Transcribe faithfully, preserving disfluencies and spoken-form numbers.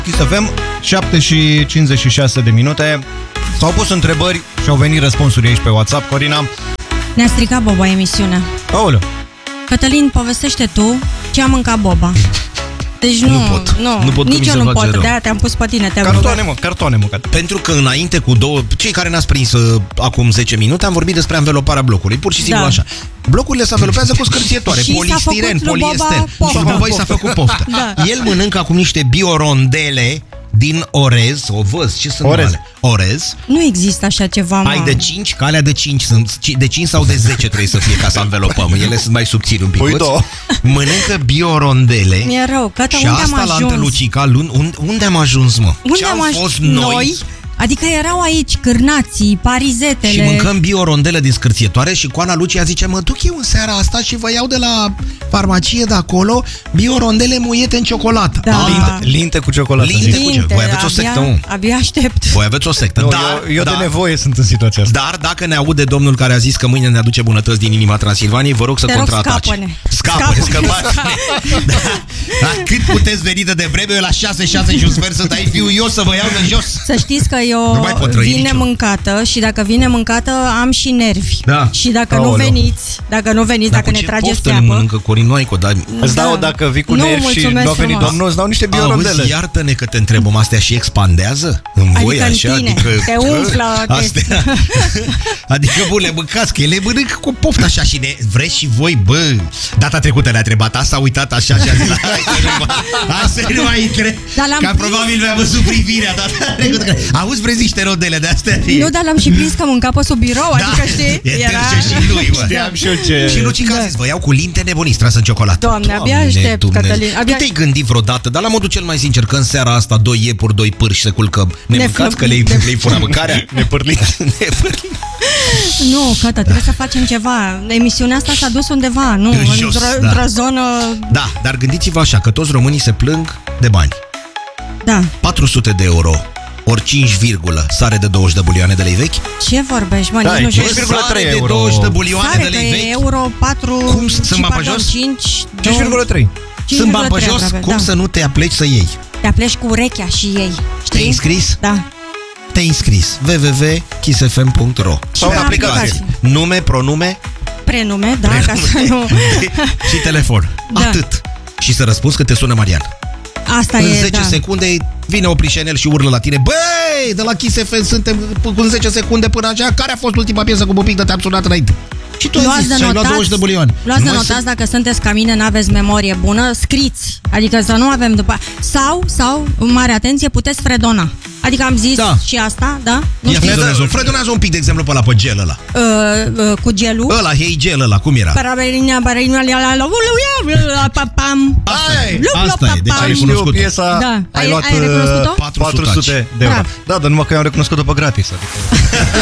Avem șapte și cincizeci și șase de minute. S-au pus întrebări și au venit răspunsuri aici pe WhatsApp. Corina? Ne-a stricat Boba emisiunea. Aoleu. Cătălin, povestește tu ce a mâncat Boba. Deci nu, Nu pot. nu, Nu pot, nici eu nu pot, rău. de-aia te-am pus pe tine. Te-am Cartoane, rugat. mă, cartoane mâncat. Pentru că înainte cu două... Cei care n-ați prins uh, acum zece minute am vorbit despre anveloparea blocului. Pur și simplu Da. așa. Blocurile se anvelopează cu scârțietoare, Și s-a polistiren, făcut lui Boba poliester. poftă. Și Boba i s-a făcut poftă. Da. El mănâncă acum niște biorondele din orez. O văz, ce sunt Orez. orez. orez. Nu există așa ceva, mă. Ai de cinci, că alea de cinci sunt, de cinci sau de zece trebuie să fie ca să anvelopăm. Ele sunt mai subțiri un pic. Păi două. Mănâncă biorondele. Mi-e rău, Cătă, Și unde am asta la ajuns? Antălucica, unde, unde am ajuns, mă? Unde Ce am am aj- fost noi? noi? Adică erau aici cârnații, parizetele. Și mâncăm biorondele din scârțietoare și Coana Lucia zice, mă duc eu în seara asta și vă iau de la farmacie de acolo biorondele muiete în ciocolată. Da. Ah, Linte, linte cu ciocolată. Linte. zic. cu ce? Voi aveți o sectă, abia, mă? abia aștept. Voi aveți o sectă. Nu, dar, eu, eu dar, de nevoie sunt în situația asta. Dar dacă ne aude domnul care a zis că mâine ne aduce bunătăți din inima Transilvaniei, vă rog să Te rog, contraatace. scapă-ne. Scapă-ne, Scapă-ne. scăpați-ne. Da. Da. Cât puteți veni de devreme, eu la șase, șase și un sfert sunt aici, fiu eu să vă iau de jos. Să știți că Nu mai eu pot trăi vine nici eu. mâncată și dacă vine mâncată am și nervi. Da. Și dacă Aoleu. nu veniți, dacă nu veniți, Dar dacă cu ne ce trageți poftă le seapă. mănâncă Corinoaico, dar... Îți dau, Da. dacă vii cu Nu, nervi și mulțumesc nu a venit frumos. domnul, îți dau niște biorondele. Auzi, iartă-ne că te întrebăm, astea și expandează în Adică voi, în așa? tine, Adică, te umflă, te- astea, adică, bă, le mâncați, că le mănânc cu poftă așa și ne vreți și voi, bă. Data trecută le-a întrebat, asta a uitat așa și a zis, hai să nu mai, hai să nu mai intre. Dar l-am Că prins. probabil mi-a văzut privirea data trecută. Că, auzi, vrezi niște rodele de astea? Nu, dar l-am și prins că mânca pe sub birou, Da, adică știi, e era... târșă și lui, mă. Știam și eu ce... Și Lucica a zis, vă iau cu linte nebunii strasă în ciocolată. Doamne, abia aștept, Dumnezeu. Cătălin, abia- Nu te-ai gândit vreodată, dar la modul cel mai sincer, că în seara asta doi iepuri, doi pârși se culcă. Ne, Ne mâncați flă- că le-ai, le-ai furat mâncarea? Nepărlit. Nepărlit. Nu, Cătă, trebuie să facem ceva. Emisiunea asta s-a dus undeva, nu? În jos, într-o, da. într-o zonă... Da, dar gândiți-vă așa, că toți românii se plâng de bani. Da. patru sute de euro, ori cinci, sare de douăzeci de bulioane de lei vechi. Ce vorbești, mă? Da, Nici e nu cinci știu. virgulă trei Sare de euro. douăzeci de bulioane Sare de că lei e vechi. euro patru... Cum sunt și, bani pe pardon, jos? cinci, cinci virgulă trei. Sunt bani pe jos, aproape, cum da. să nu te apleci să iei? Te apleci cu urechea și ei. Știi? Te-ai înscris? Da. Te-ai înscris w w w punct kiss f m punct r o Sau pe în aplicație. Nume, pronume Prenume, da, ca să nu... și telefon. Da. Atât. Și să răspunzi că te sună Marian. Asta În e, zece da. secunde vine Oprișenel și urlă la tine. Băi, de la Kiss F M suntem cu zece secunde până așa. Care a fost ultima piesă cu Pupic de te-am sunat înainte? Și tu ai Luați zis, de și ai luat notați, douăzeci de bulioane. luați de Nu mai notați dacă sunteți ca mine, n-aveți memorie bună, scriți. Adică să nu avem după... Sau, sau, mare atenție, puteți fredona. Adică am zis Da. și asta, da? Nu Ia știu. fredonează, fredonează un pic, de exemplu, pe ăla, pe gel ăla. Uh, uh, cu gelul. Ăla, hei, gel ăla, cum era? Paraberina, barina, la la la la pam. Asta e, Lup, lup, asta e, deci pam. ai Ai recunoscut. știu piesa, Da. ai Ai- luat ai recunoscut-o? uh, patru sute de euro. Bravo. Da, dar numai că eu am recunoscut-o pe gratis. Adică...